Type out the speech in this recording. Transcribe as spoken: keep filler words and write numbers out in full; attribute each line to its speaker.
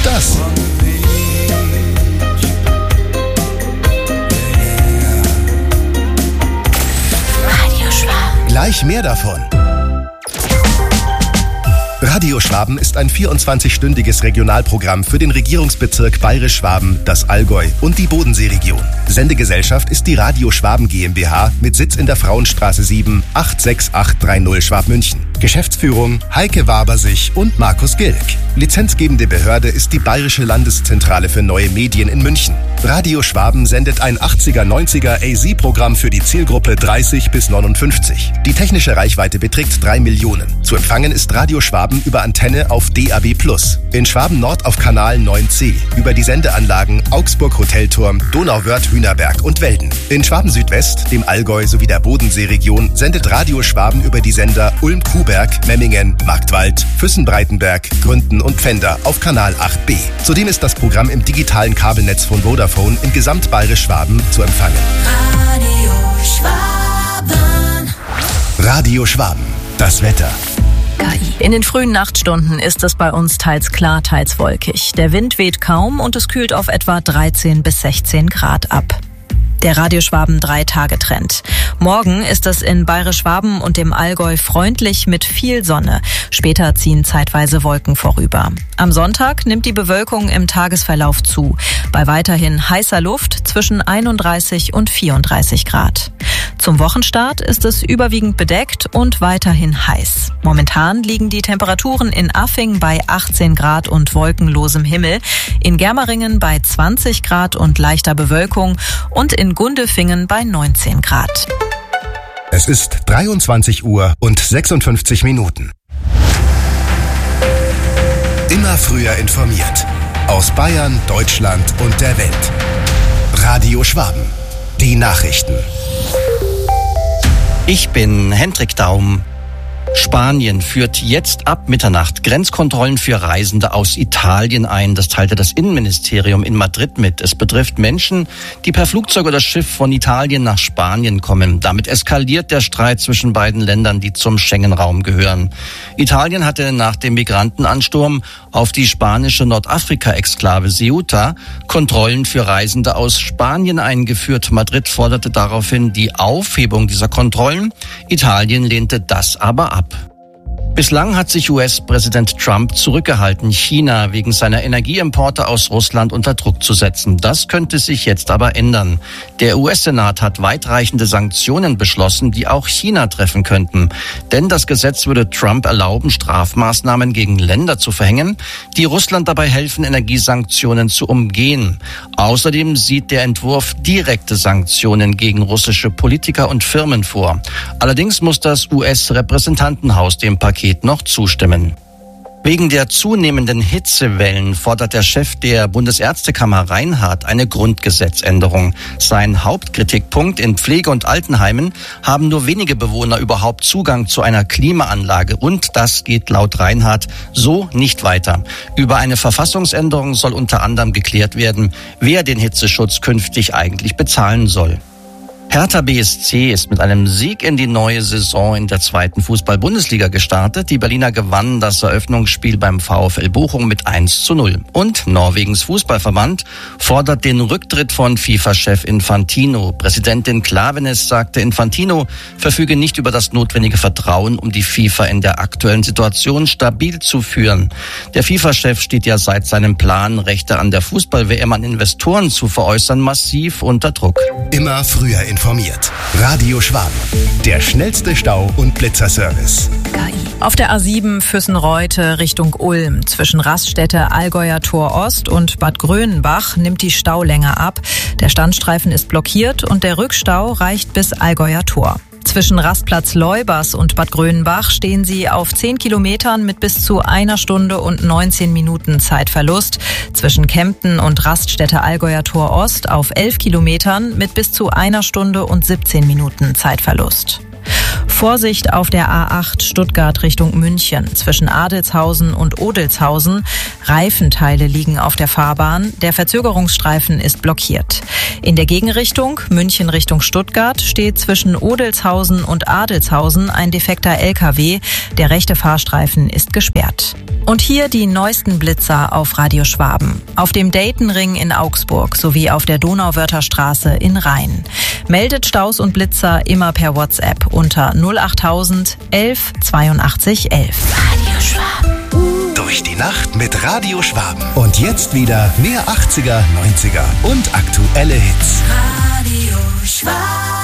Speaker 1: das.
Speaker 2: Radio Schwaben.
Speaker 1: Gleich mehr davon. Radio Schwaben ist ein vierundzwanzig-stündiges Regionalprogramm für den Regierungsbezirk Bayerisch-Schwaben, das Allgäu und die Bodenseeregion. Sendegesellschaft ist die Radio Schwaben GmbH mit Sitz in der Frauenstraße sieben acht sechs acht drei null Schwabmünchen. Geschäftsführung Heike Wabersich und Markus Gilk. Lizenzgebende Behörde ist die Bayerische Landeszentrale für neue Medien in München. Radio Schwaben sendet ein achtziger neunziger A Z-Programm für die Zielgruppe dreißig bis neunundfünfzig. Die technische Reichweite beträgt drei Millionen. Zu empfangen ist Radio Schwaben über Antenne auf D A B plus. In Schwaben Nord auf Kanal neun C, über die Sendeanlagen Augsburg Hotelturm, Donauwörth, Hühnerberg und Welden. In Schwaben Südwest, dem Allgäu sowie der Bodenseeregion sendet Radio Schwaben über die Sender Ulm-Kuhberg, Memmingen, Marktwald, Füssen-Breitenberg, Gründen und Pfänder auf Kanal acht B. Zudem ist das Programm im digitalen Kabelnetz von Vodafone in Gesamtbayerisch-Schwaben zu empfangen.
Speaker 2: Radio Schwaben.
Speaker 1: Radio Schwaben. Das Wetter.
Speaker 3: In den frühen Nachtstunden ist es bei uns teils klar, teils wolkig. Der Wind weht kaum und es kühlt auf etwa dreizehn bis sechzehn Grad ab. Der Radio Schwaben drei-Tage-Trend. Morgen ist es in Bayerisch-Schwaben und dem Allgäu freundlich mit viel Sonne. Später ziehen zeitweise Wolken vorüber. Am Sonntag nimmt die Bewölkung im Tagesverlauf zu. Bei weiterhin heißer Luft zwischen einunddreißig und vierunddreißig Grad. Zum Wochenstart ist es überwiegend bedeckt und weiterhin heiß. Momentan liegen die Temperaturen in Affing bei achtzehn Grad und wolkenlosem Himmel, in Germeringen bei zwanzig Grad und leichter Bewölkung und in Gundefingen bei neunzehn Grad.
Speaker 1: Es ist dreiundzwanzig Uhr und sechsundfünfzig Minuten. Immer früher informiert. Aus Bayern, Deutschland und der Welt. Radio Schwaben. Die Nachrichten.
Speaker 4: Ich bin Hendrik Daum. Spanien führt jetzt ab Mitternacht Grenzkontrollen für Reisende aus Italien ein. Das teilte das Innenministerium in Madrid mit. Es betrifft Menschen, die per Flugzeug oder Schiff von Italien nach Spanien kommen. Damit eskaliert der Streit zwischen beiden Ländern, die zum Schengen-Raum gehören. Italien hatte nach dem Migrantenansturm auf die spanische Nordafrika-Exklave Ceuta Kontrollen für Reisende aus Spanien eingeführt. Madrid forderte daraufhin die Aufhebung dieser Kontrollen. Italien lehnte das aber ab. Bislang hat sich U S-Präsident Trump zurückgehalten, China wegen seiner Energieimporte aus Russland unter Druck zu setzen. Das könnte sich jetzt aber ändern. Der U S-Senat hat weitreichende Sanktionen beschlossen, die auch China treffen könnten. Denn das Gesetz würde Trump erlauben, Strafmaßnahmen gegen Länder zu verhängen, die Russland dabei helfen, Energiesanktionen zu umgehen. Außerdem sieht der Entwurf direkte Sanktionen gegen russische Politiker und Firmen vor. Allerdings muss das U S-Repräsentantenhaus dem Paket noch zustimmen. Wegen der zunehmenden Hitzewellen fordert der Chef der Bundesärztekammer Reinhardt eine Grundgesetzänderung. Sein Hauptkritikpunkt: in Pflege- und Altenheimen haben nur wenige Bewohner überhaupt Zugang zu einer Klimaanlage und das geht laut Reinhardt so nicht weiter. Über eine Verfassungsänderung soll unter anderem geklärt werden, wer den Hitzeschutz künftig eigentlich bezahlen soll. Hertha B S C ist mit einem Sieg in die neue Saison in der zweiten Fußball-Bundesliga gestartet. Die Berliner gewannen das Eröffnungsspiel beim VfL Bochum mit eins zu null. Und Norwegens Fußballverband fordert den Rücktritt von FIFA-Chef Infantino. Präsidentin Klaveness sagte, Infantino verfüge nicht über das notwendige Vertrauen, um die FIFA in der aktuellen Situation stabil zu führen. Der FIFA-Chef steht ja seit seinem Plan, Rechte an der Fußball-W M an Investoren zu veräußern, massiv unter Druck.
Speaker 1: Immer früher informiert. Radio Schwaben. Der schnellste Stau- und Blitzerservice.
Speaker 3: Auf der A sieben Füssen-Reute Richtung Ulm zwischen Raststätte Allgäuer Tor Ost und Bad Grönenbach nimmt die Staulänge ab. Der Standstreifen ist blockiert und der Rückstau reicht bis Allgäuer Tor. Zwischen Rastplatz Leubers und Bad Grönenbach stehen sie auf zehn Kilometern mit bis zu einer Stunde und neunzehn Minuten Zeitverlust. Zwischen Kempten und Raststätte Allgäuer Tor Ost auf elf Kilometern mit bis zu einer Stunde und siebzehn Minuten Zeitverlust. Vorsicht auf der A acht Stuttgart Richtung München. Zwischen Adelzhausen und Odelzhausen. Reifenteile liegen auf der Fahrbahn. Der Verzögerungsstreifen ist blockiert. In der Gegenrichtung, München Richtung Stuttgart, steht zwischen Odelzhausen und Adelzhausen ein defekter L K W. Der rechte Fahrstreifen ist gesperrt. Und hier die neuesten Blitzer auf Radio Schwaben. Auf dem Daytonring in Augsburg sowie auf der Donauwörtherstraße in Rhein. Meldet Staus und Blitzer immer per WhatsApp unter null achttausend elf zweiundachtzig elf.
Speaker 2: Radio Schwaben.
Speaker 1: Durch die Nacht mit Radio Schwaben. Und jetzt wieder mehr achtziger, neunziger und aktuelle Hits.
Speaker 2: Radio Schwaben.